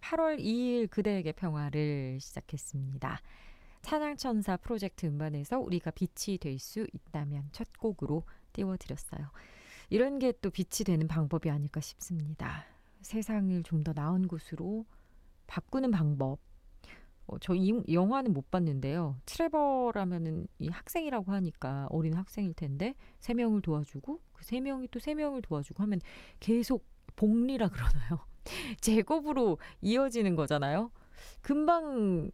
8월 2일 그대에게 평화를 시작했습니다. 찬양천사 프로젝트 음반에서 우리가 빛이 될 수 있다면 첫 곡으로 띄워드렸어요. 이런 게 또 빛이 되는 방법이 아닐까 싶습니다. 세상을 좀 더 나은 곳으로 바꾸는 방법. 저 이 영화는 못 봤는데요. 트레버라면은 이 학생이라고 하니까 어린 학생일 텐데 세 명을 도와주고 그 세 명이 또 세 명을 도와주고 하면 계속 복리라 그러나요? 제곱으로 이어지는 거잖아요. 금방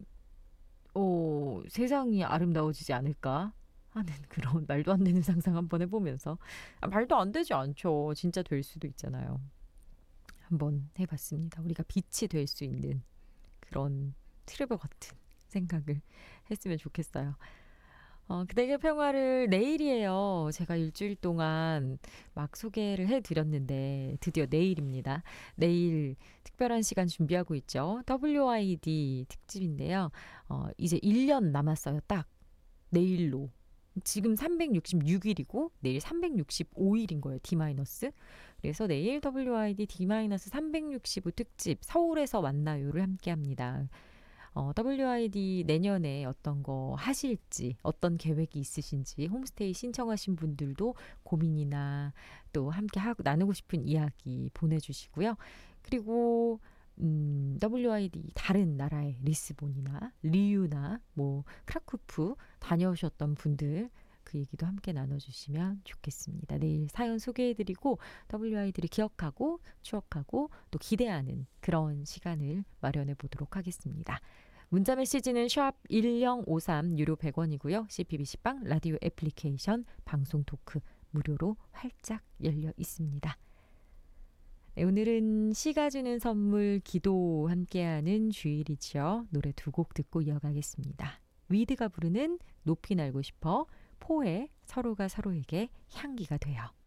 세상이 아름다워지지 않을까 하는 그런 말도 안 되는 상상 한번 해보면서 말도 안 되지 않죠. 진짜 될 수도 있잖아요. 한번 해봤습니다. 우리가 빛이 될 수 있는 그런 트레버 같은 생각을 했으면 좋겠어요. 그대의 평화를 내일이에요. 제가 일주일 동안 막 소개를 해드렸는데 드디어 내일입니다. 내일 특별한 시간 준비하고 있죠. WID 특집인데요. 이제 1년 남았어요. 딱 내일로. 지금 366일이고 내일 365일인 거예요. D-. 그래서 내일 WID D-365 특집 서울에서 만나요를 함께 합니다. WID 내년에 어떤 거 하실지, 어떤 계획이 있으신지, 홈스테이 신청하신 분들도 고민이나 또 함께 하고 나누고 싶은 이야기 보내주시고요. 그리고 WID 다른 나라의 리스본이나 리우나 뭐 크라쿠프 다녀오셨던 분들 그 얘기도 함께 나눠주시면 좋겠습니다. 내일 사연 소개해드리고 WID를 기억하고 추억하고 또 기대하는 그런 시간을 마련해 보도록 하겠습니다. 문자 메시지는 샵 1053 유료 100원이고요. CPBC빵 라디오 애플리케이션 방송 토크 무료로 활짝 열려 있습니다. 네, 오늘은 시가 주는 선물 기도 함께하는 주일이죠. 노래 두 곡 듣고 이어가겠습니다. 위드가 부르는 높이 날고 싶어, 포의 서로가 서로에게 향기가 돼요.